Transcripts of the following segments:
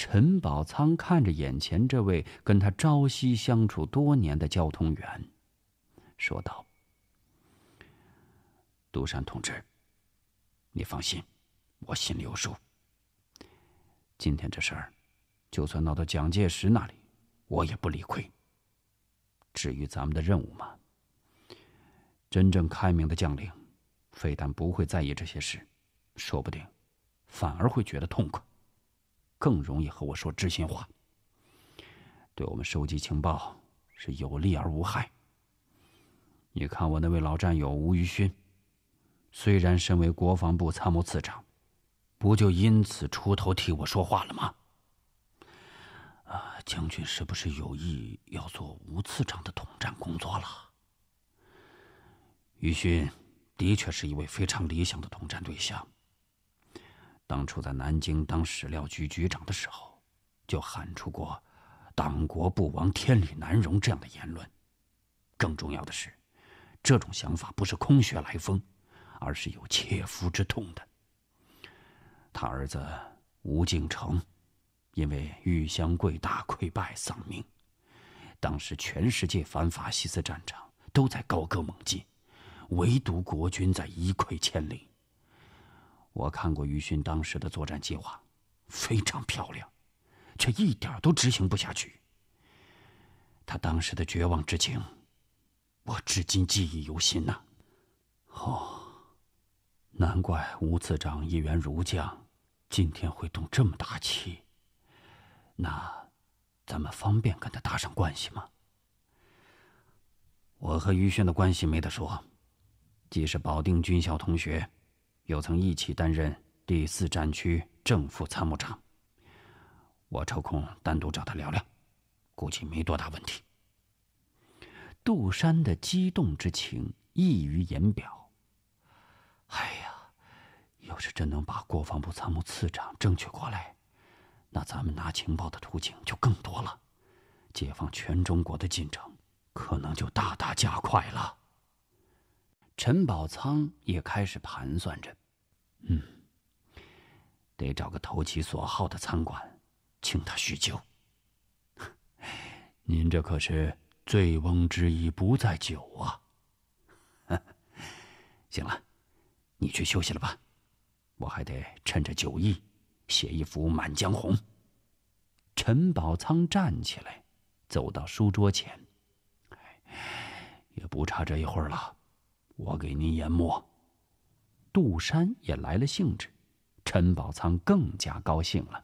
陈宝仓看着眼前这位跟他朝夕相处多年的交通员，说道：“杜山同志，你放心，我心里有数。今天这事儿，就算闹到蒋介石那里，我也不理亏。至于咱们的任务嘛，真正开明的将领，非但不会在意这些事，说不定反而会觉得痛快，更容易和我说知心话。对我们收集情报是有利而无害。你看我那位老战友吴于勋，虽然身为国防部参谋次长，不就因此出头替我说话了吗？将军是不是有意要做吴次长的统战工作了？于勋的确是一位非常理想的统战对象。当初在南京当史料局局长的时候，就喊出过“党国不亡，天理难容”这样的言论。更重要的是，这种想法不是空穴来风，而是有切肤之痛的。他儿子吴敬诚因为豫湘桂大溃败丧命，当时全世界反法西斯战场都在高歌猛进，唯独国军在一溃千里。我看过于勋当时的作战计划，非常漂亮，却一点都执行不下去。他当时的绝望之情，我至今记忆犹新呐。难怪吴次长一员儒将，今天会动这么大气。那咱们方便跟他搭上关系吗？我和于勋的关系没得说，既是保定军校同学，又曾一起担任第4战区正副参谋长。我抽空单独找他聊聊，估计没多大问题。杜山的激动之情溢于言表。哎呀，要是真能把国防部参谋次长争取过来，那咱们拿情报的途径就更多了，解放全中国的进程可能就大大加快了。陈宝仓也开始盘算着，得找个投其所好的餐馆，请他叙旧。您这可是醉翁之意不在酒啊！行了，你去休息了吧，我还得趁着酒意写一幅《满江红》。陈宝仓站起来，走到书桌前。也不差这一会儿了，我给您研墨。杜山也来了兴致，陈宝仓更加高兴了。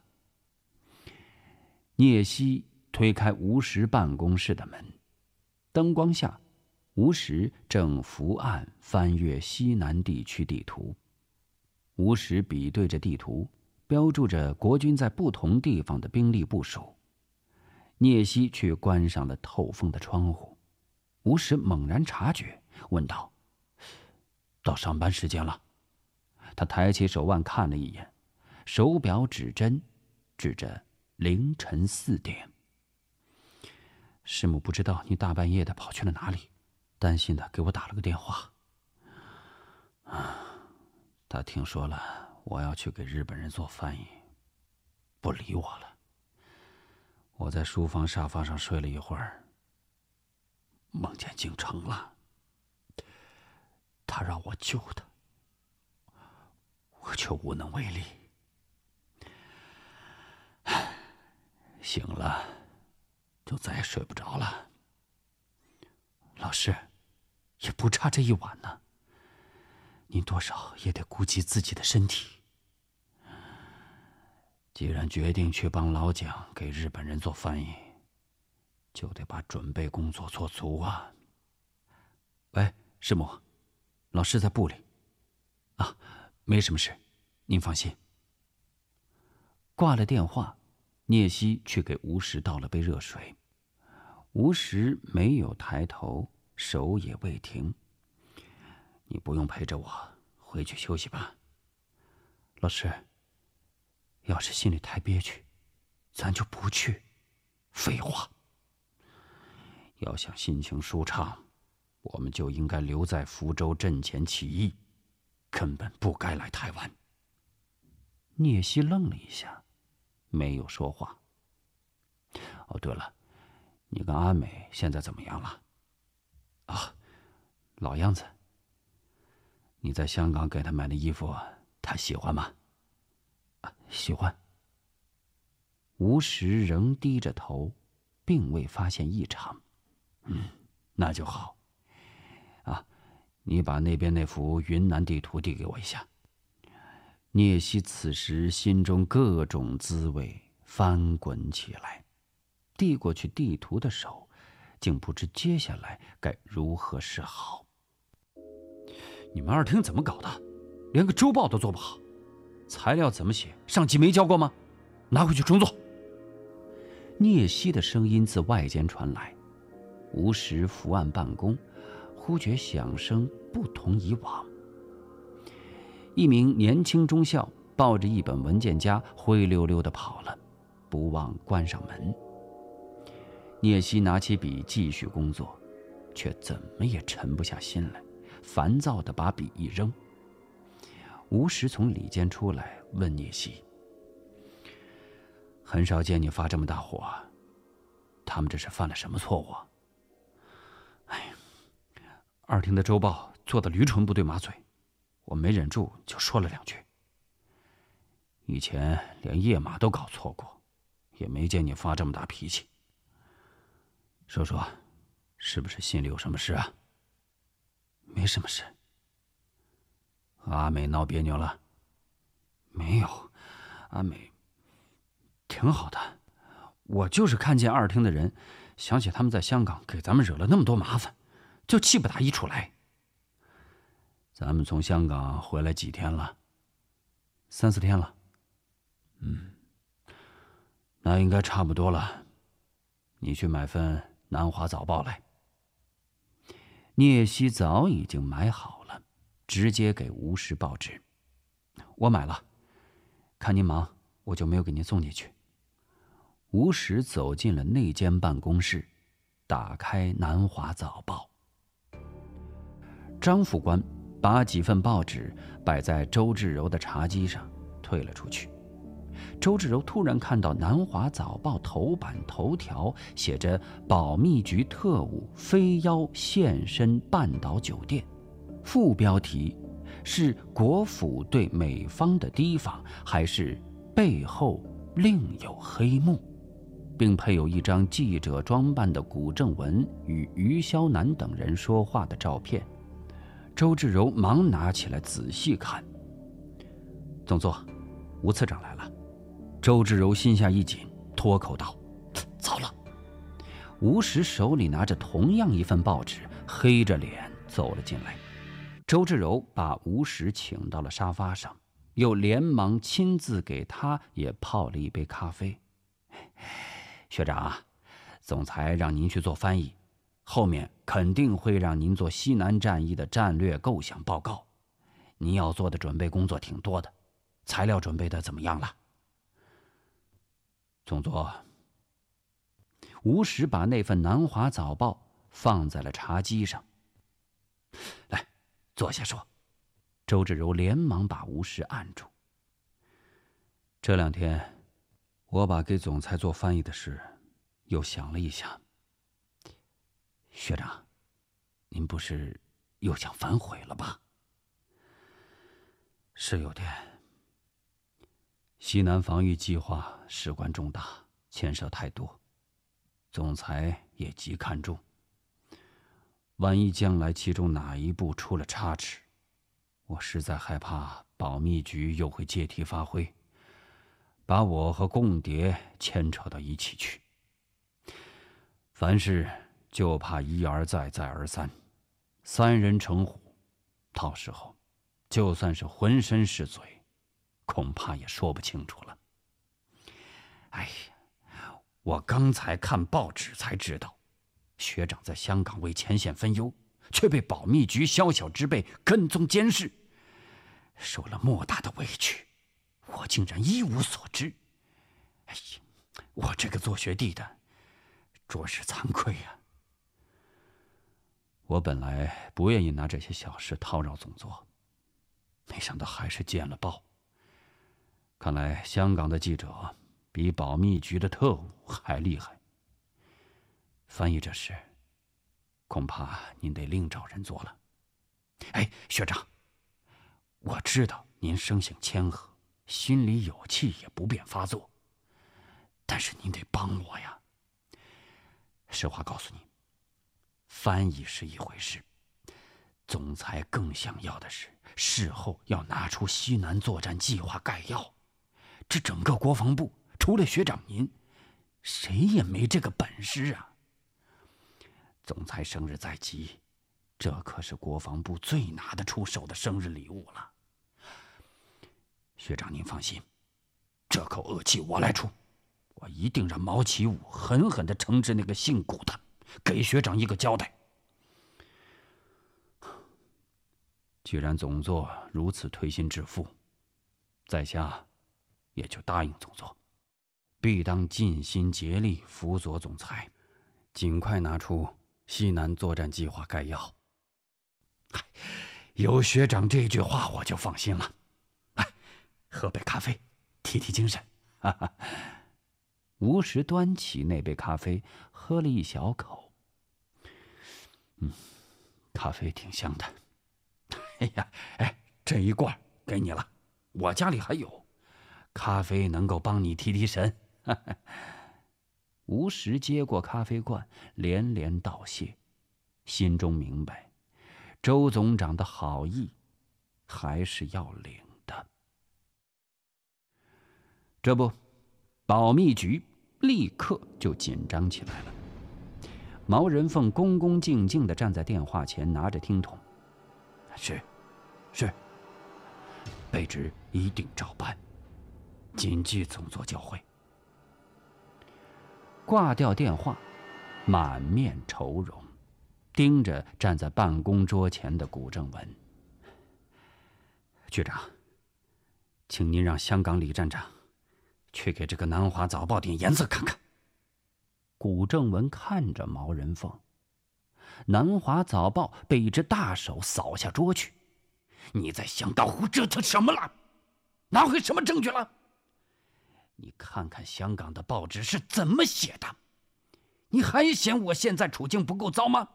聂曦推开吴石办公室的门，灯光下，吴石正伏案翻阅西南地区地图。吴石比对着地图，标注着国军在不同地方的兵力部署。聂曦去关上了透风的窗户。吴石猛然察觉，问道：“到上班时间了？”他抬起手腕看了一眼，手表指针指着凌晨4点。师母不知道你大半夜的跑去了哪里，担心的给我打了个电话。他听说了我要去给日本人做翻译，不理我了。我在书房沙发上睡了一会儿，梦见进城了。他让我救他，我却无能为力。醒了就再也睡不着了。老师，也不差这一晚呢，您多少也得顾及自己的身体。既然决定去帮老蒋给日本人做翻译，就得把准备工作做足啊。喂，师母，老师在部里。没什么事，您放心。挂了电话，聂曦去给吴石倒了杯热水。吴石没有抬头，手也未停。你不用陪着我，回去休息吧。老师，要是心里太憋屈，咱就不去。废话。要想心情舒畅，我们就应该留在福州阵前起义，根本不该来台湾。聂曦愣了一下， 没有说话。哦，对了，你跟阿美现在怎么样了？啊，老样子。你在香港给她买的衣服，她喜欢吗？啊，喜欢。吴石仍低着头，并未发现异常。那就好。啊，你把那边那幅云南地图递给我一下。聂西此时心中各种滋味翻滚起来，递过去地图的手，竟不知接下来该如何是好。你们二厅怎么搞的？连个周报都做不好，材料怎么写？上级没教过吗？拿回去重做。聂西的声音自外间传来。吴石伏案办公，忽觉响声不同以往。一名年轻中校抱着一本文件夹灰溜溜地跑了，不忘关上门。聂西拿起笔继续工作，却怎么也沉不下心来，烦躁地把笔一扔。吴石从里间出来，问聂西：“很少见你发这么大火，他们这是犯了什么错误？”哎，二厅的周报做的驴唇不对马嘴，我没忍住就说了两句。以前连页码都搞错过，也没见你发这么大脾气。说说，是不是心里有什么事啊？没什么事。和阿美闹别扭了？没有，阿美挺好的。我就是看见二厅的人，想起他们在香港给咱们惹了那么多麻烦，就气不打一处来。咱们从香港回来几天了？3、4天了。那应该差不多了。你去买份《南华早报》来。聂西早已经买好了，直接给吴石报纸。我买了，看您忙，我就没有给您送进去。吴石走进了内间办公室，打开《南华早报》。张副官把几份报纸摆在周志柔的茶几上，退了出去。周志柔突然看到《南华早报》头版头条写着“保密局特务飞邀现身半岛酒店”，副标题是“国府对美方的提防，还是背后另有黑幕”，并配有一张记者装扮的古正文与于霄南等人说话的照片。周志柔忙拿起来仔细看。总座，吴次长来了。周志柔心下一紧，脱口道：“糟了！”吴石手里拿着同样一份报纸，黑着脸走了进来。周志柔把吴石请到了沙发上，又连忙亲自给他也泡了一杯咖啡。学长，总裁让您去做翻译，后面肯定会让您做西南战役的战略构想报告。您要做的准备工作挺多的，材料准备的怎么样了？总座，吴石把那份《南华早报》放在了茶几上。来，坐下说。周志柔连忙把吴石按住。这2天，我把给总裁做翻译的事又想了一想。学长，您不是又想反悔了吧？是有点。西南防御计划事关重大，牵涉太多，总裁也极看重。万一将来其中哪一步出了差池，我实在害怕保密局又会借题发挥，把我和共谍牵扯到一起去。凡事就怕一而再再而三，3人成虎，到时候就算是浑身是嘴，恐怕也说不清楚了。哎呀，我刚才看报纸才知道，学长在香港为前线分忧，却被保密局宵小之辈跟踪监视，受了莫大的委屈，我竟然一无所知。哎呀，我这个做学弟的，着实惭愧呀。我本来不愿意拿这些小事叨扰总座，没想到还是见了报。看来香港的记者比保密局的特务还厉害。翻译这事，恐怕您得另找人做了。哎，学长，我知道您生性谦和，心里有气也不便发作，但是您得帮我呀。实话告诉你，翻译是一回事，总裁更想要的是事后要拿出西南作战计划概要。这整个国防部除了学长您，谁也没这个本事啊。总裁生日在即，这可是国防部最拿得出手的生日礼物了。学长您放心，这口恶气我来出，我一定让毛启武狠狠地惩治那个姓古的，给学长一个交代。既然总座如此推心置腹，在下也就答应总座，必当尽心竭力辅佐总裁，尽快拿出西南作战计划概要。有学长这句话，我就放心了。来，喝杯咖啡，提提精神。哈哈。吴石端起那杯咖啡，喝了一小口。咖啡挺香的。哎呀，这一罐给你了，我家里还有。咖啡能够帮你提提神。吴石接过咖啡罐，连连道谢，心中明白，周总长的好意还是要领的。这不，保密局立刻就紧张起来了。毛人凤恭恭敬敬地站在电话前，拿着听筒。是，卑职一定照办，谨记总座教诲。挂掉电话，满面愁容，盯着站在办公桌前的古正文。局长，请您让香港李站长去给这个《南华早报》点颜色看看。古正文看着毛人凤，《南华早报》被一只大手扫下桌去。你在香岛湖折腾什么了？拿回什么证据了？你看看香港的报纸是怎么写的？你还嫌我现在处境不够糟吗？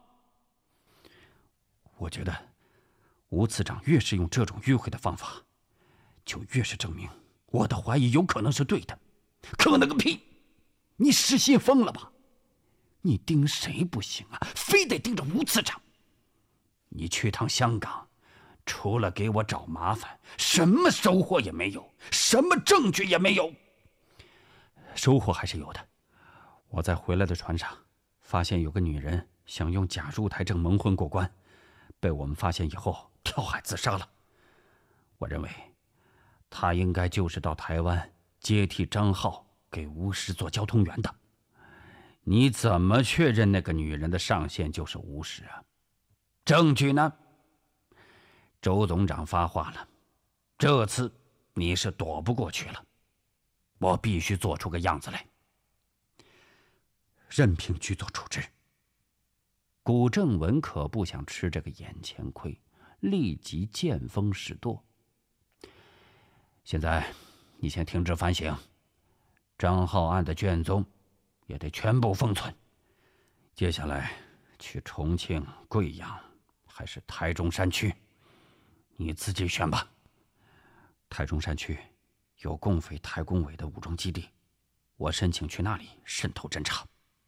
我觉得吴次长越是用这种迂回的方法，就越是证明我的怀疑有可能是对的。可能个屁！你失心疯了吧？你盯谁不行啊？非得盯着吴次长？你去趟香港，除了给我找麻烦，什么收获也没有，什么证据也没有。收获还是有的。我在回来的船上发现有个女人想用假入台证蒙混过关，被我们发现以后跳海自杀了。我认为她应该就是到台湾接替张浩给吴石做交通员的。你怎么确认那个女人的上线就是吴石啊？证据呢？周总长发话了，这次你是躲不过去了，我必须做出个样子来。任凭局做处置。古正文可不想吃这个眼前亏，立即见风使舵。现在你先停止反省，张浩案的卷宗也得全部封存。接下来去重庆、贵阳还是台中山区，你自己选吧。台中山区有共匪台工委的武装基地，我申请去那里渗透侦察。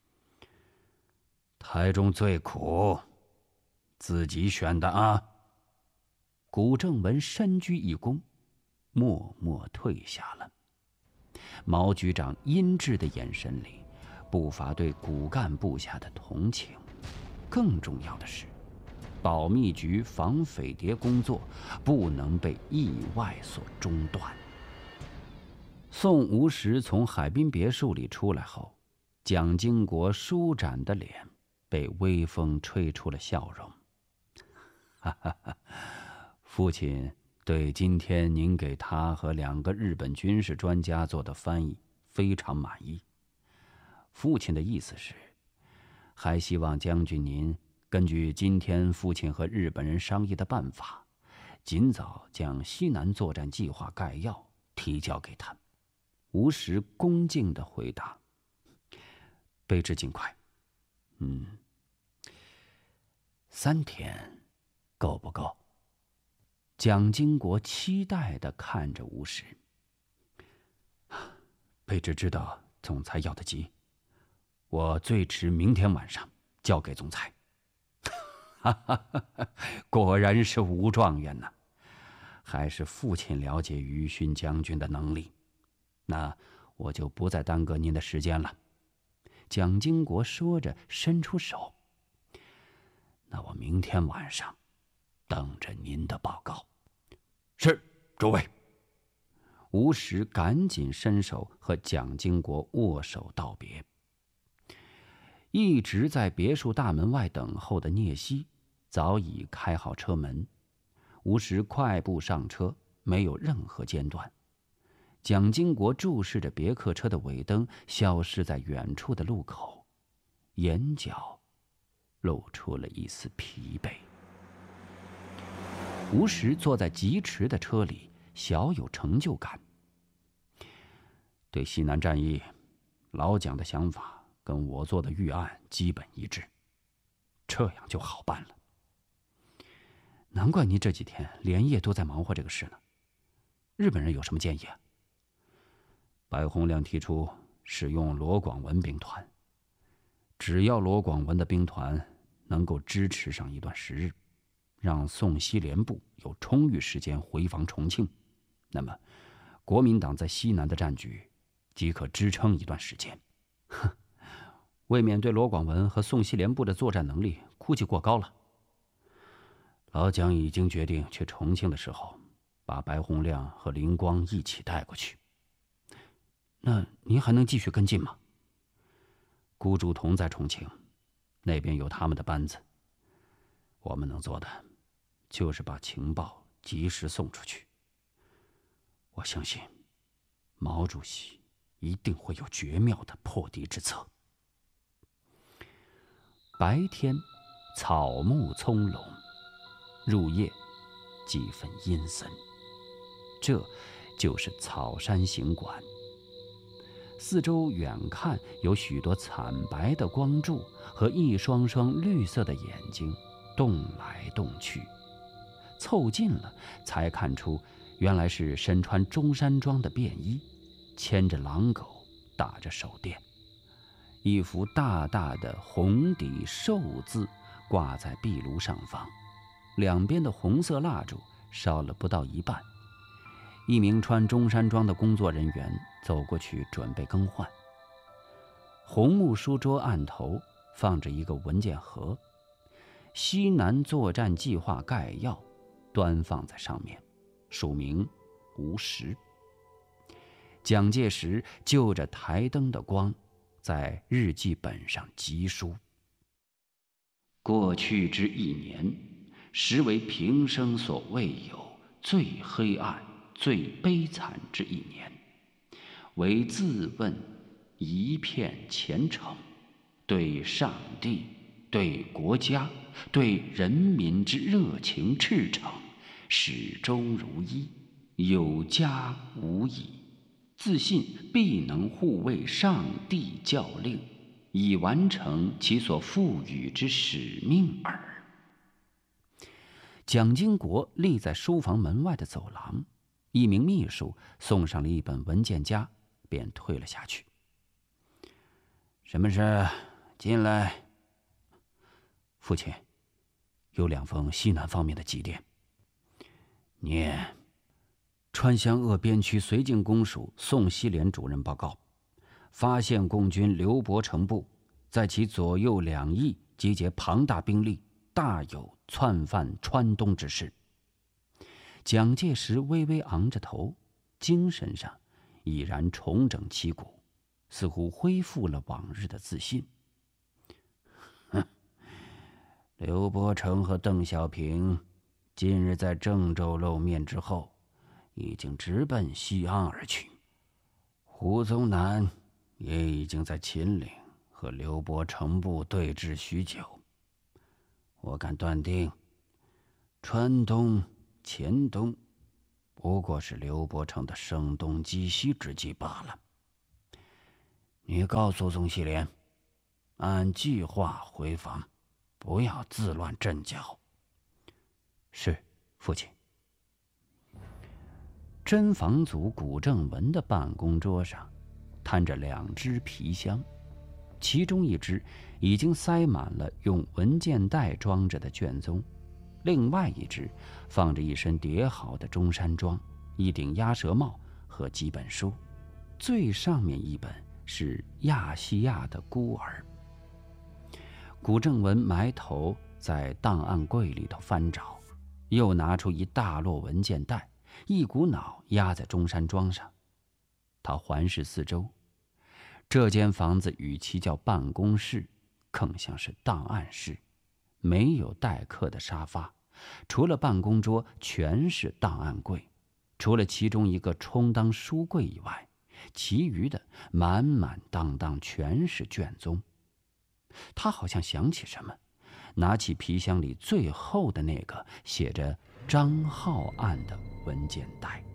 台中最苦，自己选的啊。古正文深鞠一躬，默默退下了。毛局长阴鸷的眼神里不乏对骨干部下的同情。更重要的是，保密局防匪谍工作不能被意外所中断。宋吴石从海滨别墅里出来后，蒋经国舒展的脸被微风吹出了笑容。哈哈哈，父亲对今天您给他和2个日本军事专家做的翻译非常满意。父亲的意思是，还希望将军您根据今天父亲和日本人商议的办法，尽早将西南作战计划概要提交给他。 吴石恭敬地回答：“卑职尽快。3天，够不够？”蒋经国期待地看着吴石。卑职知道总裁要得急，我最迟明天晚上交给总裁。果然是吴状元呐，还是父亲了解于勋将军的能力。那我就不再耽搁您的时间了。蒋经国说着，伸出手。那我明天晚上等着您的报告。是，诸位。吴石赶紧伸手和蒋经国握手道别。一直在别墅大门外等候的聂西早已开好车门，吴石快步上车，没有任何间断。蒋经国注视着别克车的尾灯消失在远处的路口，眼角露出了一丝疲惫。吴石坐在疾驰的车里，小有成就感。对西南战役，老蒋的想法跟我做的预案基本一致，这样就好办了。难怪你这几天连夜都在忙活这个事呢。日本人有什么建议啊？白洪亮提出使用罗广文兵团，只要罗广文的兵团能够支持上一段时日，让宋西联部有充裕时间回防重庆，那么国民党在西南的战局即可支撑一段时间。未免对罗广文和宋西联部的作战能力估计过高了。老蒋已经决定去重庆的时候，把白洪亮和林光一起带过去。那您还能继续跟进吗？辜祝同在重庆，那边有他们的班子。我们能做的，就是把情报及时送出去。我相信，毛主席一定会有绝妙的破敌之策。白天，草木葱茏；入夜，几分阴森。这就是草山行馆。四周远看有许多惨白的光柱和一双双绿色的眼睛动来动去，凑近了才看出原来是身穿中山装的便衣，牵着狼狗，打着手电，一幅大大的红底寿字挂在壁炉上方，两边的红色蜡烛烧了不到一半。一名穿中山装的工作人员走过去准备更换。红木书桌案头放着一个文件盒，西南作战计划概要端放在上面，署名吴石。蒋介石就着台灯的光，在日记本上疾书：过去之1年，实为平生所未有最黑暗最悲惨之1年，唯自问一片虔诚，对上帝、对国家、对人民之热情赤诚，始终如一，有加无已，自信必能护卫上帝教令，以完成其所赋予之使命耳。蒋经国立在书房门外的走廊，一名秘书送上了一本文件夹，便退了下去。什么事？进来。父亲，有2封西南方面的急电。念。川湘鄂边区绥靖公署宋西联主任报告，发现共军刘伯承部在其左右2翼集结庞大兵力，大有窜犯川东之势。蒋介石微微昂着头，精神上已然重整旗鼓，似乎恢复了往日的自信。刘伯承和邓小平近日在郑州露面之后，已经直奔西安而去。胡宗南也已经在秦岭和刘伯承部对峙许久。我敢断定，川东、黔东不过是刘伯承的声东击西之计罢了。 你告诉宋希濂，按计划回房，不要自乱阵脚。是，父亲。侦防组古正文的办公桌上摊着2只皮箱，其中一只已经塞满了用文件袋装着的卷宗，另外一只放着一身叠好的中山装、一顶鸭舌帽和几本书，最上面一本是亚细亚的孤儿。古正文埋头在档案柜里头翻找，又拿出一大摞文件袋，一股脑压在中山装上。他环视四周，这间房子与其叫办公室，更像是档案室，没有待客的沙发，除了办公桌全是档案柜，除了其中一个充当书柜以外，其余的满满当当全是卷宗。他好像想起什么，拿起皮箱里最后的那个写着张浩案的文件袋。